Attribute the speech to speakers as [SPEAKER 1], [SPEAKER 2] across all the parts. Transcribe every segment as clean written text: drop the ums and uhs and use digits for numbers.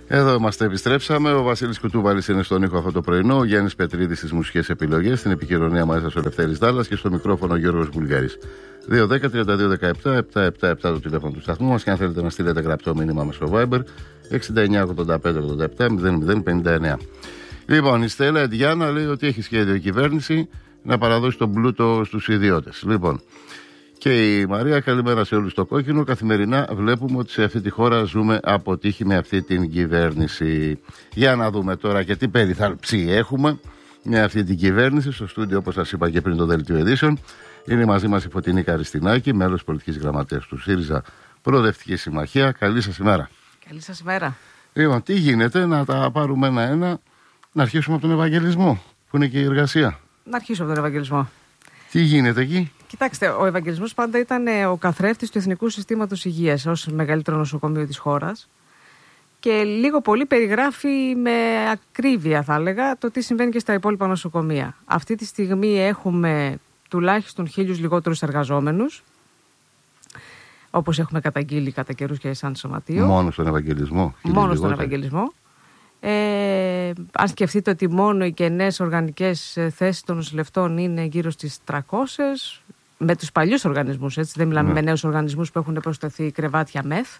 [SPEAKER 1] Εδώ είμαστε, επιστρέψαμε. Ο Βασίλης Κουτούβαλης είναι στον ήχο αυτό το πρωινό. Ο Γιάννης Πετρίδης στις μουσικές επιλογές. Στην επικοινωνία μαζί σας ο Λευτέρης Δάλλας και στο μικρόφωνο ο Γιώργος Βουλγαρής. 2-10-32-17-7-7-7 το τηλέφωνο του σταθμού μας. Και αν θέλετε να στείλετε γραπτό μήνυμα μας στο Viber 69-85-87-00-59. Λοιπόν, η Στέλλα Εντιάνα λέει ότι έχει σχέδιο η κυβέρνηση να παραδώσει τον πλούτο στους ιδιώτες. Λοιπόν. Και η Μαρία, καλημέρα σε όλους στο κόκκινο. Καθημερινά βλέπουμε ότι σε αυτή τη χώρα ζούμε αποτύχει με αυτή την κυβέρνηση. Για να δούμε τώρα και τι περιθάλψη έχουμε με αυτή την κυβέρνηση. Στο στούντιο, όπως σας είπα και πριν το Δελτίο Ειδήσεων, είναι μαζί μας η Φωτεινή Καριστινάκη, μέλος πολιτικής γραμματέας του ΣΥΡΙΖΑ Προοδευτική Συμμαχία. Καλή σας ημέρα.
[SPEAKER 2] Καλή σας ημέρα.
[SPEAKER 1] Λοιπόν, τι γίνεται, να τα πάρουμε ένα-ένα, να αρχίσουμε από τον Ευαγγελισμό, που είναι και η εργασία.
[SPEAKER 2] Να αρχίσω από τον Ευαγγελισμό.
[SPEAKER 1] Τι γίνεται εκεί?
[SPEAKER 2] Κοιτάξτε, ο Ευαγγελισμός πάντα ήταν ο καθρέφτης του Εθνικού Συστήματος Υγείας ως μεγαλύτερο νοσοκομείο της χώρας και λίγο πολύ περιγράφει με ακρίβεια, θα έλεγα, το τι συμβαίνει και στα υπόλοιπα νοσοκομεία. Αυτή τη στιγμή έχουμε τουλάχιστον 1.000 λιγότερους εργαζόμενους, όπως έχουμε καταγγείλει κατά καιρούς και σαν σωματείο.
[SPEAKER 1] Μόνο στον Ευαγγελισμό?
[SPEAKER 2] Μόνο στον Ευαγγελισμό. Αν σκεφτείτε ότι μόνο οι κενές οργανικές θέσεις των νοσηλευτών είναι γύρω στις 300, με τους παλιούς οργανισμούς, έτσι, δεν μιλάμε με νέους οργανισμούς που έχουν προσθεθεί κρεβάτια μεθ,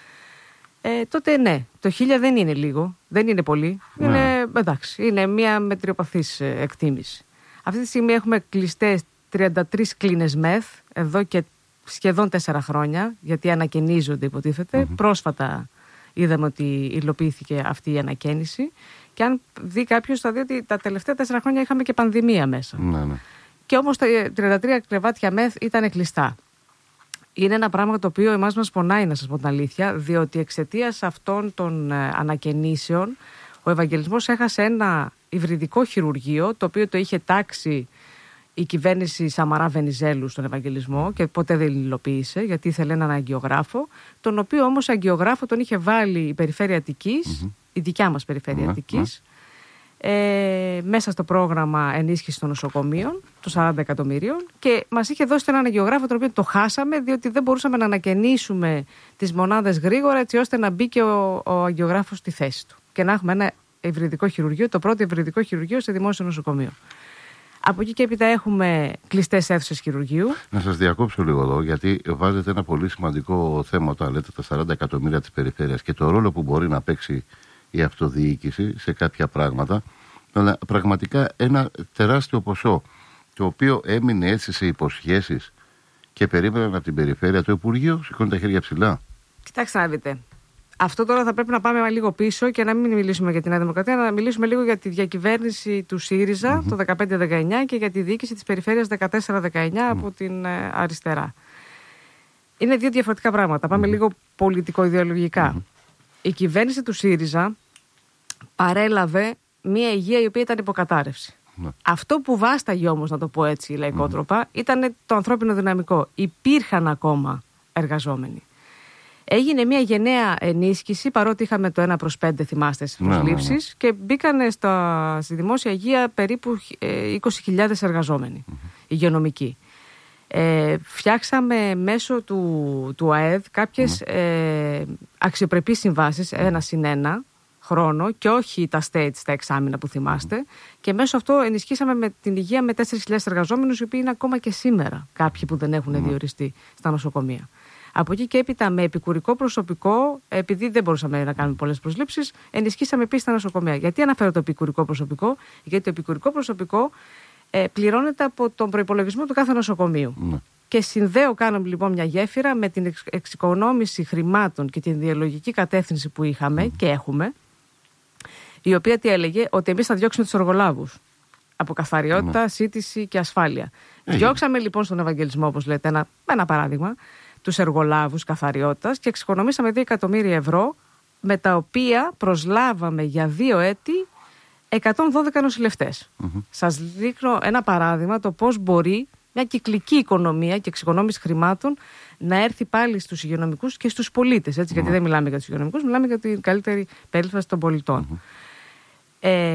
[SPEAKER 2] τότε ναι, το 1.000 δεν είναι λίγο, δεν είναι πολύ, είναι, εντάξει, είναι μια μετριοπαθής εκτίμηση. Αυτή τη στιγμή έχουμε κλειστές 33 κλίνες μεθ, εδώ και σχεδόν 4 χρόνια, γιατί ανακαινίζονται υποτίθεται. Πρόσφατα είδαμε ότι υλοποιήθηκε αυτή η ανακαίνιση και αν δει κάποιος θα δει ότι τα τελευταία 4 χρόνια είχαμε και πανδημία μέσα.
[SPEAKER 1] Ναι.
[SPEAKER 2] Και όμως τα 33 κρεβάτια μεθ ήταν κλειστά. Είναι ένα πράγμα το οποίο εμάς μας πονάει, να σας πω την αλήθεια, διότι εξαιτίας αυτών των ανακαινήσεων ο Ευαγγελισμός έχασε ένα υβριδικό χειρουργείο, το οποίο το είχε τάξει η κυβέρνηση Σαμαρά Βενιζέλου στον Ευαγγελισμό και ποτέ δεν υλοποίησε, γιατί ήθελε έναν αγκιογράφο, τον οποίο όμως αγκιογράφο τον είχε βάλει η Περιφέρεια Αττικής, η δικιά μας Περιφέρεια Αττικής, μέσα στο πρόγραμμα ενίσχυση των νοσοκομείων, των 40 εκατομμυρίων, και μας είχε δώσει έναν αγκιογράφο, τον οποίο το χάσαμε, διότι δεν μπορούσαμε να ανακαινήσουμε τις μονάδες γρήγορα, έτσι ώστε να μπει και ο αγκιογράφος στη θέση του και να έχουμε ένα υβριδικό χειρουργείο, το πρώτο υβριδικό χειρουργείο σε δημόσιο νοσοκομείο. Από εκεί και έπειτα έχουμε κλειστές αίθουσες χειρουργείου. Να
[SPEAKER 1] σας διακόψω λίγο εδώ, γιατί βάζετε ένα πολύ σημαντικό θέμα όταν λέτε τα 40 εκατομμύρια της περιφέρειας και το ρόλο που μπορεί να παίξει η αυτοδιοίκηση σε κάποια πράγματα. Αλλά πραγματικά ένα τεράστιο ποσό, το οποίο έμεινε έτσι σε υποσχέσεις και περίμεναν από την περιφέρεια, το Υπουργείο σηκώνει τα χέρια ψηλά.
[SPEAKER 2] Κοιτάξτε να δείτε. Αυτό τώρα θα πρέπει να πάμε λίγο πίσω και να μην μιλήσουμε για τη Νέα Δημοκρατία, να μιλήσουμε λίγο για τη διακυβέρνηση του ΣΥΡΙΖΑ το 15-19 και για τη διοίκηση της περιφέρειας 14-19 από την αριστερά. Είναι δύο διαφορετικά πράγματα. Πάμε λίγο πολιτικο-ιδεολογικά. Η κυβέρνηση του ΣΥΡΙΖΑ παρέλαβε μια υγεία η οποία ήταν υποκατάρρευση. Αυτό που βάσταγε όμως, να το πω έτσι λαϊκότροπα, ήταν το ανθρώπινο δυναμικό. Υπήρχαν ακόμα εργαζόμενοι. Έγινε μια γενναία ενίσχυση, παρότι είχαμε το 1/5, θυμάστε, στις προσλήψεις, και μπήκαν στη δημόσια υγεία περίπου 20.000 εργαζόμενοι, υγειονομικοί. Φτιάξαμε μέσω του ΑΕΔ κάποιες αξιοπρεπείς συμβάσεις, 1+1 χρόνο, και όχι τα states, τα εξάμηνα που θυμάστε, και μέσω αυτό ενισχύσαμε με την υγεία με 4.000 εργαζόμενους, οι οποίοι είναι ακόμα και σήμερα κάποιοι που δεν έχουν διοριστεί στα νοσοκομεία. Από εκεί και έπειτα με επικουρικό προσωπικό, επειδή δεν μπορούσαμε να κάνουμε πολλές προσλήψεις, ενισχύσαμε επίσης τα νοσοκομεία. Γιατί αναφέρω το επικουρικό προσωπικό? Γιατί το επικουρικό προσωπικό πληρώνεται από τον προϋπολογισμό του κάθε νοσοκομείου. Και κάναμε λοιπόν μια γέφυρα με την εξοικονόμηση χρημάτων και την ιδεολογική κατεύθυνση που είχαμε και έχουμε, η οποία τι έλεγε? Ότι εμείς θα διώξουμε τους εργολάβους από καθαριότητα, σύντηση και ασφάλεια. Διώξαμε λοιπόν στον Ευαγγελισμό, όπως λέτε, ένα παράδειγμα, τους εργολάβους καθαριότητας και εξοικονομήσαμε 2 εκατομμύρια ευρώ, με τα οποία προσλάβαμε για 2 έτη 112 νοσηλευτές. Σας δείχνω ένα παράδειγμα το πώς μπορεί μια κυκλική οικονομία και εξοικονόμηση χρημάτων να έρθει πάλι στους υγειονομικούς και στους πολίτες. Έτσι, γιατί δεν μιλάμε για τους υγειονομικούς, μιλάμε για την καλύτερη περίληψη των πολιτών.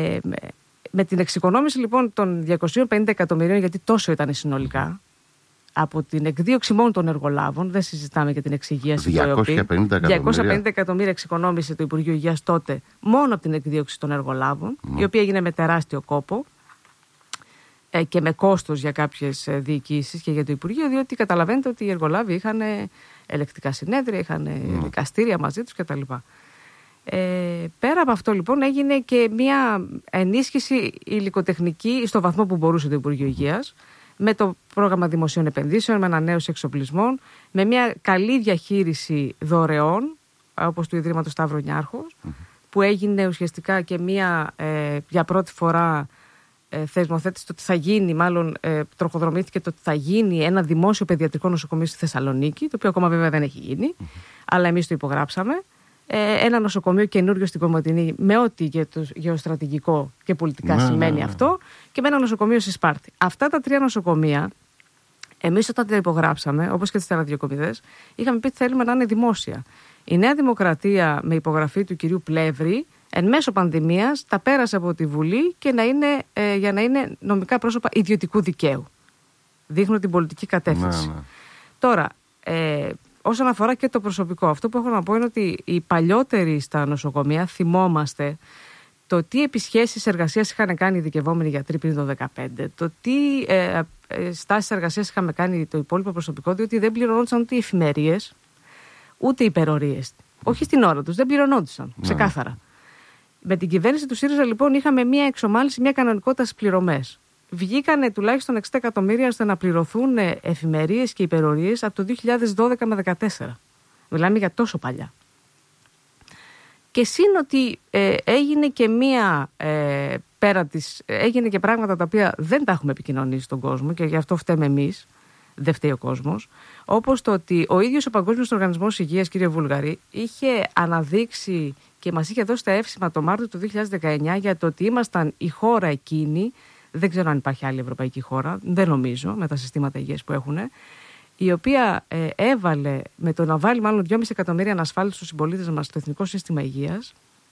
[SPEAKER 2] Με την εξοικονόμηση λοιπόν των 250 εκατομμυρίων, γιατί τόσο ήταν συνολικά, από την εκδίωξη μόνο των εργολάβων, δεν συζητάμε για την εξυγίαση.
[SPEAKER 1] 250
[SPEAKER 2] εκατομμύρια εξοικονόμησε το Υπουργείο Υγείας τότε μόνο από την εκδίωξη των εργολάβων, η οποία έγινε με τεράστιο κόπο και με κόστος για κάποιες διοικήσεις και για το Υπουργείο, διότι καταλαβαίνετε ότι οι εργολάβοι είχαν ελεκτικά συνέδρια, είχαν δικαστήρια μαζί τους κτλ. Πέρα από αυτό λοιπόν έγινε και μια ενίσχυση υλικοτεχνική στο βαθμό που μπορούσε το Υπουργείο Υγείας, με το πρόγραμμα δημοσίων επενδύσεων, με ανανέωση εξοπλισμών, με μια καλή διαχείριση δωρεών, όπως του Ιδρύματος Σταύρο Νιάρχος, που έγινε ουσιαστικά και μια για πρώτη φορά θεσμοθέτηση το ότι θα γίνει, μάλλον τροχοδρομήθηκε το ότι θα γίνει ένα δημόσιο παιδιατρικό νοσοκομείο στη Θεσσαλονίκη, το οποίο ακόμα βέβαια δεν έχει γίνει, αλλά εμείς το υπογράψαμε. Ένα νοσοκομείο καινούριο στην Κομοτηνή, με ό,τι γεωστρατηγικό και πολιτικά σημαίνει αυτό, και με ένα νοσοκομείο στη Σπάρτη. Αυτά τα 3 νοσοκομεία, εμείς όταν τα υπογράψαμε, όπως και τις ραδιοκομιδές, είχαμε πει ότι θέλουμε να είναι δημόσια. Η Νέα Δημοκρατία, με υπογραφή του κυρίου Πλεύρη, εν μέσω πανδημίας, τα πέρασε από τη Βουλή και για να είναι νομικά πρόσωπα ιδιωτικού δικαίου. Δείχνω την πολιτική κατεύθυνση. Τώρα, όσον αφορά και το προσωπικό, αυτό που έχω να πω είναι ότι οι παλιότεροι στα νοσοκομεία θυμόμαστε το τι επισχέσεις εργασίας είχαν κάνει οι ειδικευόμενοι γιατροί πριν το 2015, το τι στάσεις εργασίας είχαμε κάνει το υπόλοιπο προσωπικό, διότι δεν πληρωνόντουσαν ούτε οι εφημερίες, ούτε οι υπερορίες. Όχι στην ώρα τους, δεν πληρωνόντουσαν, ξεκάθαρα. Με την κυβέρνηση του ΣΥΡΙΖΑ λοιπόν είχαμε μια εξομάλυνση, μια κανονικότητα στις πληρωμές. Βγήκανε τουλάχιστον 60 εκατομμύρια ώστε να πληρωθούν εφημερίες και υπερορίες από το 2012 με 2014. Μιλάμε για τόσο παλιά. Και σύν ότι έγινε και έγινε και πράγματα τα οποία δεν τα έχουμε επικοινωνήσει στον κόσμο και γι' αυτό φταίμε εμείς, δεν φταίει ο κόσμος, όπως το ότι ο ίδιος ο Παγκόσμιος Οργανισμός Υγείας, κύριε Βούλγαρη, είχε αναδείξει και μας είχε δώσει τα εύσημα το Μάρτιο του 2019 για το ότι ήμασταν η χώρα εκείνη, δεν ξέρω αν υπάρχει άλλη ευρωπαϊκή χώρα, δεν νομίζω, με τα συστήματα υγείας που έχουν, η οποία έβαλε με το να βάλει μάλλον 2,5 εκατομμύρια ανασφάλιστους στους συμπολίτες μας στο Εθνικό Σύστημα Υγείας,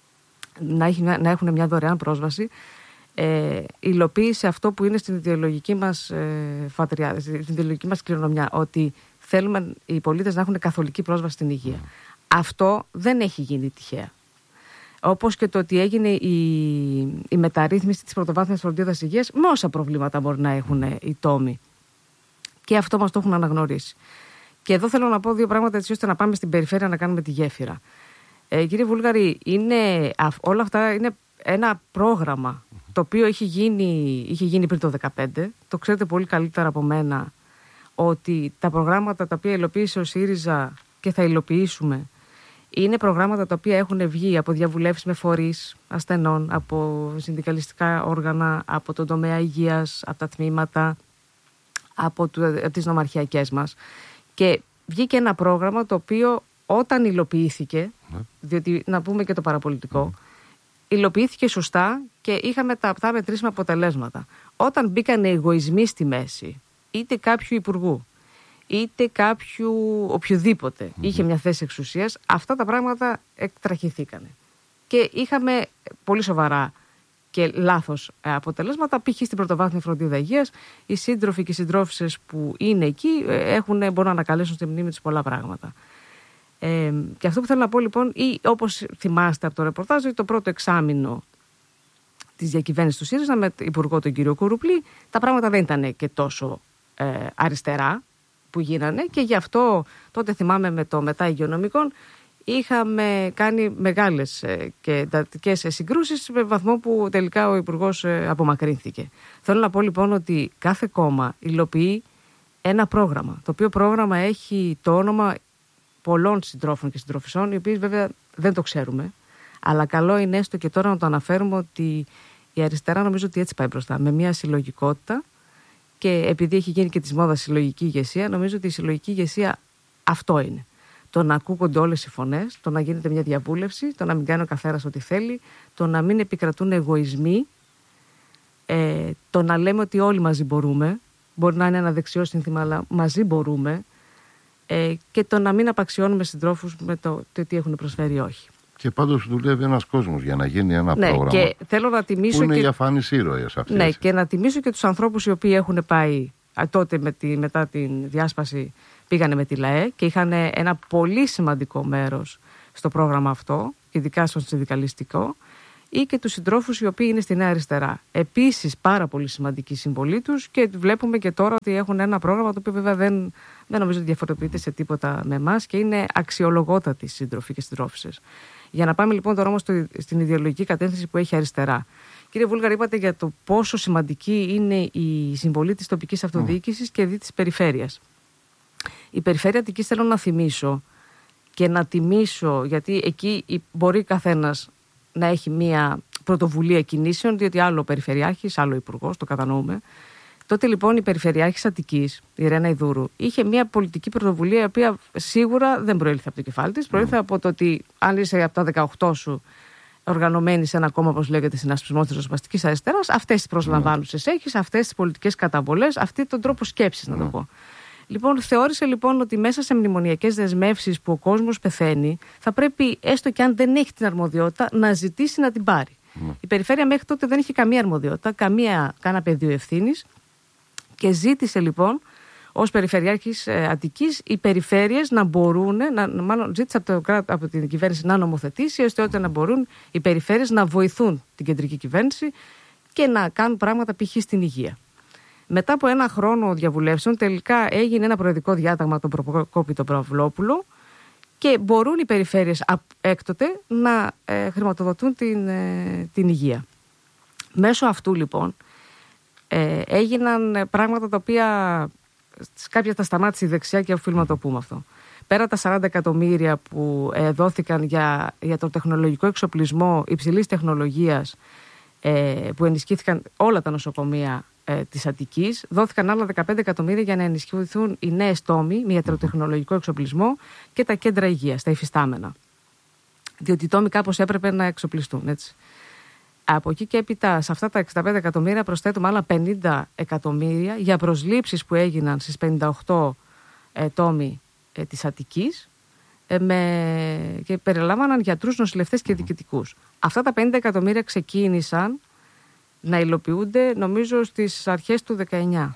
[SPEAKER 2] να έχουν μια δωρεάν πρόσβαση, υλοποίησε αυτό που είναι στην ιδεολογική μας φατριά, στην ιδεολογική μας κληρονομιά, ότι θέλουμε οι πολίτες να έχουν καθολική πρόσβαση στην υγεία. Αυτό δεν έχει γίνει τυχαία. Όπως και το ότι έγινε η μεταρρύθμιση της πρωτοβάθμιας φροντίδας υγείας με όσα προβλήματα μπορεί να έχουν οι τόμοι. Και αυτό μας το έχουν αναγνωρίσει. Και εδώ θέλω να πω 2 πράγματα έτσι ώστε να πάμε στην περιφέρεια να κάνουμε τη γέφυρα. Κύριε Βούλγαρη, όλα αυτά είναι ένα πρόγραμμα το οποίο είχε γίνει πριν το 2015. Το ξέρετε πολύ καλύτερα από μένα ότι τα προγράμματα τα οποία υλοποίησε ο ΣΥΡΙΖΑ και θα υλοποιήσουμε είναι προγράμματα τα οποία έχουν βγει από διαβουλεύσεις με φορείς ασθενών, από συνδικαλιστικά όργανα, από τον τομέα υγείας, από τα τμήματα, από τις νομαρχιακές μας. Και βγήκε ένα πρόγραμμα το οποίο όταν υλοποιήθηκε, διότι να πούμε και το παραπολιτικό, υλοποιήθηκε σωστά και είχαμε τα απτά μετρήσιμα αποτελέσματα. Όταν μπήκαν οι εγωισμοί στη μέση, είτε κάποιου υπουργού, είτε κάποιου οποιοδήποτε είχε μια θέση εξουσίας, αυτά τα πράγματα εκτραχυθήκανε. Και είχαμε πολύ σοβαρά και λάθος αποτελέσματα. Π.χ. στην πρωτοβάθμια φροντίδα υγείας, οι σύντροφοι και οι συντρόφισσες που είναι εκεί μπορούν να ανακαλέσουν στη μνήμη τους πολλά πράγματα. Και αυτό που θέλω να πω λοιπόν, ή όπως θυμάστε από το ρεπορτάζ, το πρώτο εξάμηνο της διακυβέρνησης του ΣΥΡΙΖΑ με υπουργό τον κύριο Κουρουπλή, τα πράγματα δεν ήταν και τόσο αριστερά που γίνανε, και γι' αυτό τότε θυμάμαι με το μετά υγειονομικών είχαμε κάνει μεγάλες και εντατικές συγκρούσεις με βαθμό που τελικά ο υπουργός απομακρύνθηκε. Θέλω να πω λοιπόν ότι κάθε κόμμα υλοποιεί ένα πρόγραμμα, το οποίο πρόγραμμα έχει το όνομα πολλών συντρόφων και συντροφισσών, οι οποίοι βέβαια δεν το ξέρουμε, αλλά καλό είναι έστω και τώρα να το αναφέρουμε ότι η αριστερά νομίζω ότι έτσι πάει μπροστά, με μια συλλογικότητα, και επειδή έχει γίνει και της μόδας συλλογική ηγεσία, νομίζω ότι η συλλογική ηγεσία αυτό είναι. Το να ακούγονται όλες οι φωνές, το να γίνεται μια διαβούλευση, το να μην κάνει ο καθένας ό,τι θέλει, το να μην επικρατούν εγωισμοί, το να λέμε ότι όλοι μαζί μπορούμε, μπορεί να είναι ένα δεξιό σύνθημα, αλλά μαζί μπορούμε, και το να μην απαξιώνουμε συντρόφους με το τι έχουν προσφέρει όχι. Και
[SPEAKER 1] πάντως δουλεύει ένας κόσμος για να γίνει ένα πρόγραμμα.
[SPEAKER 2] Και θέλω να τιμήσω
[SPEAKER 1] που είναι οι αφάνεις ήρωες αυτοί.
[SPEAKER 2] Ναι, και να τιμήσω και τους ανθρώπους οι οποίοι έχουν πάει τότε μετά την διάσπαση πήγανε με τη ΛΑΕ και είχαν ένα πολύ σημαντικό μέρος στο πρόγραμμα αυτό, ειδικά στο συνδικαλιστικό, ή και τους συντρόφους οι οποίοι είναι στη Νέα Αριστερά. Επίσης πάρα πολύ σημαντική συμβολή τους και βλέπουμε και τώρα ότι έχουν ένα πρόγραμμα το οποίο βέβαια δεν νομίζω ότι διαφοροποιείται σε τίποτα με εμάς και είναι αξιολογότατοι σύντροφοι και συντρόφισσες. Για να πάμε λοιπόν τώρα όμως στην ιδεολογική κατεύθυνση που έχει αριστερά. Κύριε Βούλγαρη, είπατε για το πόσο σημαντική είναι η συμβολή της τοπικής αυτοδιοίκησης και της περιφέρειας. Η περιφέρεια Αττικής θέλω να θυμίσω και να τιμήσω, γιατί εκεί μπορεί καθένας να έχει μία πρωτοβουλία κινήσεων, διότι άλλο περιφερειάρχης, άλλο υπουργός, το κατανοούμε. Τότε λοιπόν η περιφερειάρχης Αττικής, η Ρένα Ιδούρου, είχε μία πολιτική πρωτοβουλία η οποία σίγουρα δεν προήλθε από το κεφάλι της. Προήλθε από το ότι αν είσαι από τα 18 σου οργανωμένη σε ένα κόμμα, όπως λέγεται, συνασπισμός της Ριζοσπαστικής Αριστεράς, αυτές τις προσλαμβάνουσες έχεις, αυτές τις πολιτικές καταβολές, αυτή τον τρόπο σκέψης, να το πω. Λοιπόν, θεώρησε λοιπόν ότι μέσα σε μνημονιακές δεσμεύσεις που ο κόσμος πεθαίνει, θα πρέπει, έστω και αν δεν έχει την αρμοδιότητα, να ζητήσει να την πάρει. Η περιφέρεια μέχρι τότε δεν είχε καμία αρμοδιότητα, κάνα πεδίο ευθύνης και ζήτησε λοιπόν ως περιφερειάρχης Αττικής οι περιφέρειες να μπορούν, μάλλον ζήτησε από την κυβέρνηση να νομοθετήσει, ώστε να μπορούν οι περιφέρειες να βοηθούν την κεντρική κυβέρνηση και να κάνουν πράγματα π.χ. στην υγεία. Μετά από ένα χρόνο διαβουλεύσεων, τελικά έγινε ένα προεδρικό διάταγμα τον Προκόπη τον Παυλόπουλο και μπορούν οι περιφέρειες έκτοτε να χρηματοδοτούν την υγεία. Μέσω αυτού λοιπόν έγιναν πράγματα τα οποία κάποια τα σταμάτησε η δεξιά και οφείλουμε να το πούμε αυτό. Πέρα τα 40 εκατομμύρια που δόθηκαν για το τεχνολογικό εξοπλισμό υψηλής τεχνολογίας που ενισχύθηκαν όλα τα νοσοκομεία της Αττικής, δόθηκαν άλλα 15 εκατομμύρια για να ενισχυθούν οι νέες τόμοι με ιατροτεχνολογικό εξοπλισμό και τα κέντρα υγείας, τα υφιστάμενα. Διότι οι τόμοι κάπως έπρεπε να εξοπλιστούν, έτσι. Από εκεί και έπειτα, σε αυτά τα 65 εκατομμύρια προσθέτουμε άλλα 50 εκατομμύρια για προσλήψεις που έγιναν στις 58 τόμοι της Αττικής και περιλάμβαναν γιατρούς, νοσηλευτές και διοικητικούς. Αυτά τα 50 εκατομμύρια ξεκίνησαν να υλοποιούνται νομίζω στις αρχές του 19.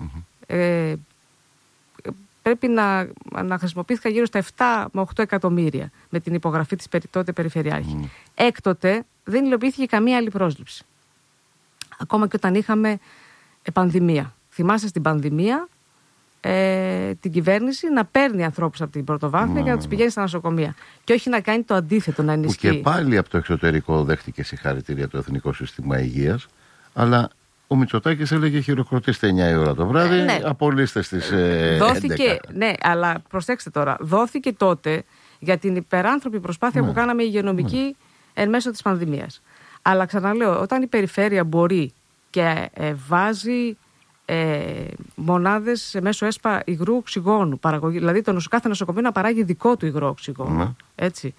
[SPEAKER 2] Πρέπει να χρησιμοποιήθηκαν γύρω στα 7 με 8 εκατομμύρια με την υπογραφή της τότε περιφερειάρχη. Έκτοτε δεν υλοποιήθηκε καμία άλλη πρόσληψη. Ακόμα και όταν είχαμε πανδημία. Θυμάστε στην πανδημία την κυβέρνηση να παίρνει ανθρώπους από την πρωτοβάθμια και να τους πηγαίνει στα νοσοκομεία. Και όχι να κάνει το αντίθετο, να ενισχύει.
[SPEAKER 1] Που και πάλι από το εξωτερικό δέχτηκε συγχαρητήρια το Εθνικό Σύστημα Υγείας, αλλά ο Μητσοτάκης έλεγε χειροκροτήστε 9 η ώρα το βράδυ, απολύστε στις 11.
[SPEAKER 2] Ναι, αλλά προσέξτε τώρα, δόθηκε τότε για την υπεράνθρωπη προσπάθεια που κάναμε υγειονομική εν μέσω της πανδημίας. Αλλά ξαναλέω, όταν η περιφέρεια μπορεί και βάζει μονάδες μέσω ΕΣΠΑ υγρού οξυγόνου, δηλαδή κάθε νοσοκομείο να παράγει δικό του υγρό οξυγόνο, έτσι,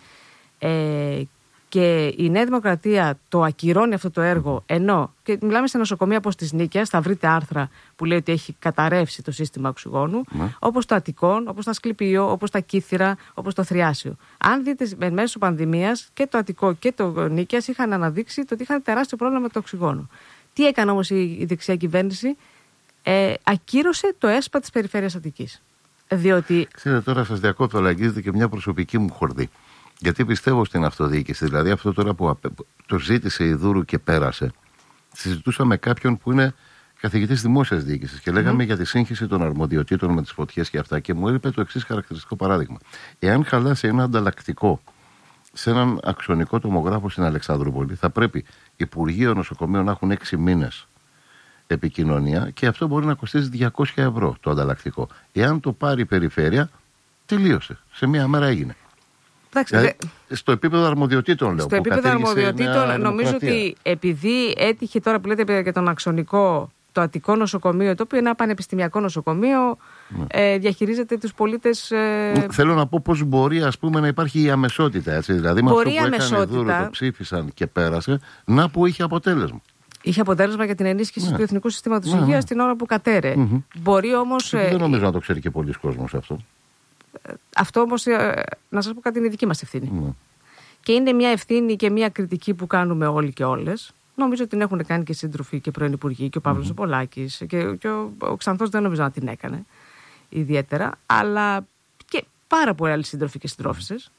[SPEAKER 2] και η Νέα Δημοκρατία το ακυρώνει αυτό το έργο, ενώ και μιλάμε σε νοσοκομεία όπως της Νίκαιας, θα βρείτε άρθρα που λέει ότι έχει καταρρεύσει το σύστημα οξυγόνου, όπως το Αττικόν, όπως το Ασκληπιείο, όπως τα Κύθυρα, όπως το Θριάσιο. Αν δείτε μέσω πανδημίας και το Αττικό και το Νίκαιας είχαν αναδείξει ότι είχαν τεράστιο πρόβλημα με το οξυγόνο. Τι έκανε όμως η δεξιά κυβέρνηση? Ακύρωσε το ΕΣΠΑ της Περιφέρειας Αττικής. Διότι...
[SPEAKER 1] Ξέρετε, τώρα σας διακόπτω, αλλά αγγίζεται και μια προσωπική μου χορδή. Γιατί πιστεύω στην αυτοδιοίκηση. Δηλαδή, αυτό τώρα που το ζήτησε η Δούρου και πέρασε, συζητούσα με κάποιον που είναι καθηγητής δημόσιας διοίκησης και λέγαμε για τη σύγχυση των αρμοδιοτήτων με τις φωτιές και αυτά. Και μου είπε το εξής χαρακτηριστικό παράδειγμα. Εάν χαλάσει ένα ανταλλακτικό σε έναν αξονικό τομογράφο στην Αλεξανδρούπολη, θα πρέπει Υπουργείο Νοσοκομείων να έχουν 6 μήνες επικοινωνία και αυτό μπορεί να κοστίζει 200 ευρώ το ανταλλακτικό. Εάν το πάρει η περιφέρεια, τελείωσε. Σε μία μέρα έγινε.
[SPEAKER 2] Δηλαδή,
[SPEAKER 1] στο επίπεδο αρμοδιοτήτων, λέω.
[SPEAKER 2] Στο επίπεδο αρμοδιοτήτων, νομίζω ότι επειδή έτυχε τώρα που λέτε για τον αξονικό, το Αττικό νοσοκομείο, το οποίο είναι ένα πανεπιστημιακό νοσοκομείο, διαχειρίζεται τους πολίτες.
[SPEAKER 1] Θέλω να πω πώς μπορεί, ας πούμε, να υπάρχει η αμεσότητα. Έτσι. Δηλαδή, με αυτό που έκανε Δούρου, το ψήφισαν και πέρασε, να που είχε αποτέλεσμα.
[SPEAKER 2] Είχε αποτέλεσμα για την ενίσχυση του Εθνικού Συστήματος Υγείας την ώρα που κατέρε. Μπορεί όμως.
[SPEAKER 1] Δεν νομίζω να το ξέρει και πολλοί κόσμος αυτό.
[SPEAKER 2] Αυτό όμως, να σας πω κάτι, είναι δική μας ευθύνη. Και είναι μια ευθύνη και μια κριτική που κάνουμε όλοι και όλες. Νομίζω ότι την έχουν κάνει και σύντροφοι και πρώην υπουργοί, και ο Παύλος ο Πολάκης, και ο Ξανθός δεν νομίζω να την έκανε ιδιαίτερα, αλλά και πάρα πολλοί άλλοι σύντροφοι και συντρόφισσες,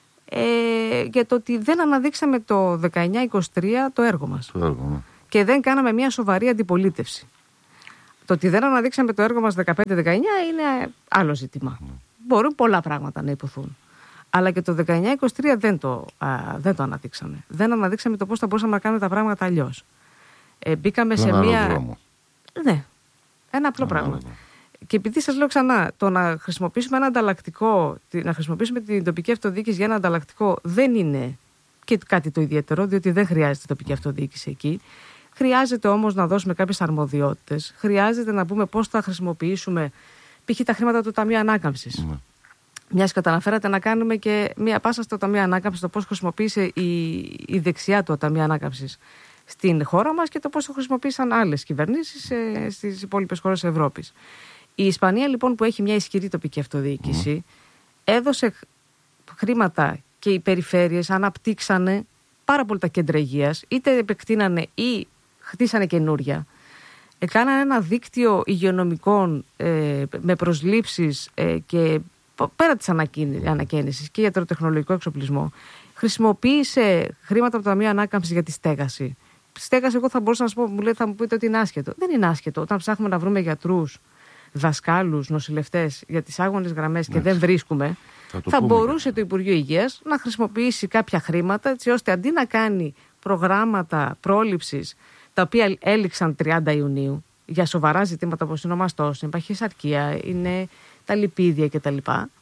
[SPEAKER 2] για το ότι δεν αναδείξαμε το 19-23 το έργο μας. Και δεν κάναμε μια σοβαρή αντιπολίτευση. Το ότι δεν αναδείξαμε το έργο μας 15-19 είναι άλλο ζήτημα. Μπορούν πολλά πράγματα να υποθούν. Αλλά και το 19-23 δεν το αναδείξαμε. Δεν αναδείξαμε το πώς θα μπορούσαμε να κάνουμε τα πράγματα αλλιώς. Μπήκαμε σε μια. Δρόμο. Ναι, ένα απλό πράγμα. Και επειδή σας λέω ξανά, το να χρησιμοποιήσουμε ένα ανταλλακτικό, να χρησιμοποιήσουμε την τοπική αυτοδιοίκηση για ένα ανταλλακτικό δεν είναι και κάτι το ιδιαίτερο, διότι δεν χρειάζεται τοπική αυτοδιοίκηση εκεί. Χρειάζεται όμως να δώσουμε κάποιες αρμοδιότητες. Χρειάζεται να πούμε πώς θα χρησιμοποιήσουμε π.χ. τα χρήματα του Ταμείου Ανάκαμψης. Μιας και τα αναφέρατε, να κάνουμε και μία πάσα στο Ταμείο Ανάκαμψης, το πώς χρησιμοποίησε η δεξιά του Ταμείο Ανάκαμψης στην χώρα μας και το πώς το χρησιμοποίησαν άλλες κυβερνήσεις στις υπόλοιπες χώρες Ευρώπης. Η Ισπανία λοιπόν, που έχει μια ισχυρή τοπική αυτοδιοίκηση, έδωσε χρήματα και οι περιφέρειες αναπτύξανε πάρα πολύ τα κέντρα υγείας, είτε επεκτείνανε ή χτίσανε καινούρια. Κάνανε ένα δίκτυο υγειονομικών με προσλήψεις και πέρα της ανακαίνησης και ιατροτεχνολογικό εξοπλισμό. Χρησιμοποίησε χρήματα από το Ταμείο Ανάκαμψης για τη στέγαση. Στέγαση, εγώ θα μπορούσα να σας πω, θα μου πείτε ότι είναι άσχετο. Δεν είναι άσχετο. Όταν ψάχνουμε να βρούμε γιατρούς, δασκάλους, νοσηλευτές για τις άγονες γραμμές και δεν βρίσκουμε, θα μπορούσε το Υπουργείο Υγείας να χρησιμοποιήσει κάποια χρήματα, έτσι ώστε αντί να κάνει προγράμματα πρόληψης τα οποία έληξαν 30 Ιουνίου για σοβαρά ζητήματα όπως είναι ο μαστός, είναι η παχυσαρκία, είναι τα λιπίδια κτλ.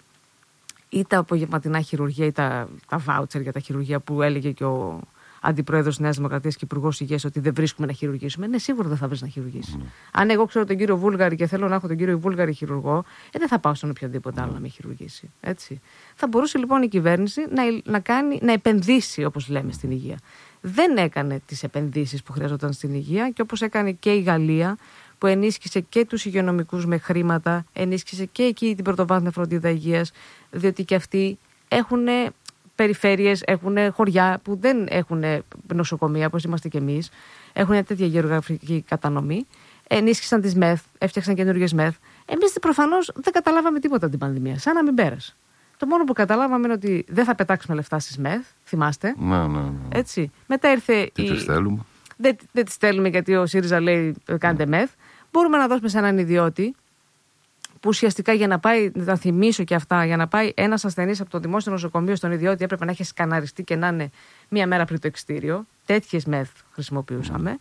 [SPEAKER 2] Ή τα απογευματινά χειρουργία ή τα βάουτσερ για τα χειρουργία που έλεγε και ο Αντιπρόεδρος της Νέας Δημοκρατίας και Υπουργός Υγείας ότι δεν βρίσκουμε να χειρουργήσουμε. Ναι, σίγουρα δεν θα βρεις να χειρουργήσεις. Αν εγώ ξέρω τον κύριο Βούλγαρη και θέλω να έχω τον κύριο Βούλγαρη χειρουργό, δεν θα πάω στον οποιοδήποτε άλλο να με χειρουργήσει. Έτσι. Θα μπορούσε λοιπόν η κυβέρνηση να επενδύσει, όπως λέμε, στην υγεία. Δεν έκανε τις επενδύσεις που χρειαζόταν στην υγεία και όπως έκανε και η Γαλλία, που ενίσχυσε και τους υγειονομικούς με χρήματα, ενίσχυσε και εκεί την πρωτοβάθμια φροντίδα υγείας, διότι και αυτοί έχουν περιφέρειες, έχουν χωριά που δεν έχουν νοσοκομεία, όπως είμαστε κι εμείς, έχουν τέτοια γεωγραφική κατανομή. Ενίσχυσαν τις ΜΕΘ, έφτιαξαν καινούργιες ΜΕΘ. Εμείς προφανώς δεν καταλάβαμε τίποτα την πανδημία, σαν να μην πέρασε. Το μόνο που καταλάβαμε είναι ότι δεν θα πετάξουμε λεφτά στις ΜΕΘ, θυμάστε.
[SPEAKER 1] Ναι.
[SPEAKER 2] Έτσι. Μετά ήρθε.
[SPEAKER 1] Τι τις στέλνουμε.
[SPEAKER 2] Δεν τις στέλνουμε γιατί ο ΣΥΡΙΖΑ λέει κάντε ΜΕΘ. Μπορούμε να δώσουμε σε έναν ιδιώτη που ουσιαστικά για να πάει, να τα θυμίσω και αυτά, για να πάει ένας ασθενής από το δημόσιο νοσοκομείο στον ιδιώτη έπρεπε να έχει σκαναριστεί και να είναι μία μέρα πριν το εξιτήριο. Τέτοιες ΜΕΘ χρησιμοποιούσαμε.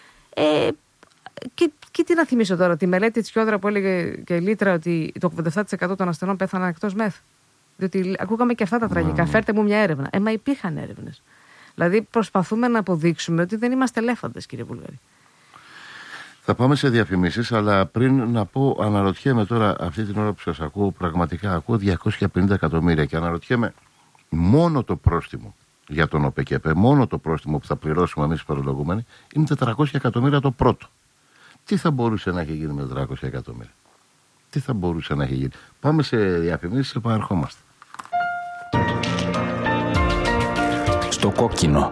[SPEAKER 2] Και τι να θυμίσω τώρα, τη μελέτη της Κιόδρα που έλεγε και Λίτρα ότι το 87% των ασθενών πέθαναν εκτός ΜΕΘ. Διότι ακούγαμε και αυτά τα τραγικά. Φέρτε μου μια έρευνα. Μα υπήρχαν έρευνες. Δηλαδή προσπαθούμε να αποδείξουμε ότι δεν είμαστε ελέφαντες, κύριε Βούλγαρη.
[SPEAKER 1] Θα πάμε σε διαφημίσεις, αλλά πριν να πω, αναρωτιέμαι τώρα αυτή την ώρα που σας ακούω, πραγματικά ακούω 250 εκατομμύρια και αναρωτιέμαι μόνο το πρόστιμο για τον ΟΠΕΚΕΠΕ, μόνο το πρόστιμο που θα πληρώσουμε εμείς οι φορολογούμενοι είναι 400 εκατομμύρια το πρώτο. Τι θα μπορούσε να έχει γίνει με 400 εκατομμύρια? Τι θα μπορούσε να έχει γίνει? Πάμε σε διαφημίσεις και επαναρχόμαστε.
[SPEAKER 3] Στο κόκκινο.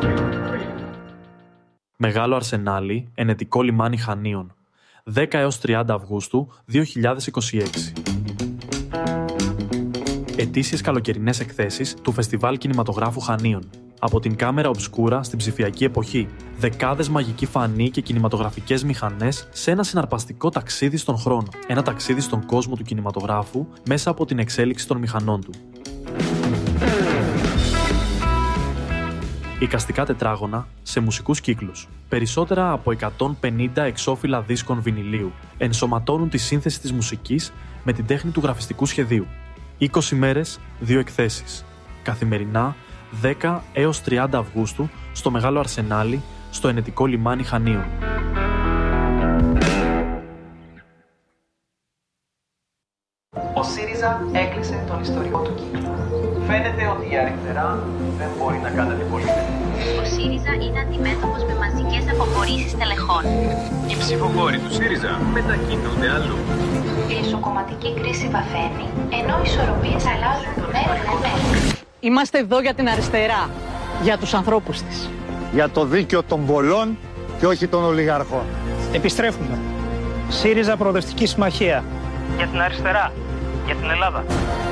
[SPEAKER 4] Μεγάλο Αρσενάλι, ενετικό λιμάνι Χανίων. 10 έως 30 Αυγούστου 2026. Ετήσιες καλοκαιρινές εκθέσεις του Φεστιβάλ Κινηματογράφου Χανίων. Από την κάμερα ομπσκούρα στην ψηφιακή εποχή. Δεκάδες μαγικοί φανοί και κινηματογραφικές μηχανές σε ένα συναρπαστικό ταξίδι στον χρόνο. Ένα ταξίδι στον κόσμο του κινηματογράφου μέσα από την εξέλιξη των μηχανών του. Εικαστικά τετράγωνα σε μουσικούς κύκλους. Περισσότερα από 150 εξώφυλλα δίσκων βινιλίου ενσωματώνουν τη σύνθεση της μουσικής με την τέχνη του γραφιστικού σχεδίου. 20 μέρες, 2 εκθέσεις. Καθημερινά, 10 έως 30 Αυγούστου, στο Μεγάλο Αρσενάλι, στο ενετικό λιμάνι Χανίων.
[SPEAKER 5] Ο ΣΥΡΙΖΑ έκλεισε τον ιστορικό του κύκλο. Φαίνεται ότι η αριστερά δεν μπορεί να κάνει αντιπολίτευση.
[SPEAKER 6] Ο ΣΥΡΙΖΑ είναι αντιμέτωπος με μαζικές αποχωρήσεις τελεχών.
[SPEAKER 7] Οι ψηφοφόροι του ΣΥΡΙΖΑ μετακινούνται αλλού.
[SPEAKER 6] Η εσωκομματική κρίση βαθαίνει, ενώ οι ισορροπίες αλλάζουν μέρα με μέρα.
[SPEAKER 8] Είμαστε εδώ για την αριστερά, για τους ανθρώπους της.
[SPEAKER 9] Για το δίκαιο των πολλών
[SPEAKER 8] και όχι των ολιγαρχών.
[SPEAKER 9] Επιστρέφουμε. ΣΥΡΙΖΑ Προοδευτική Συμμαχία. Για την αριστερά. Για την Ελλάδα.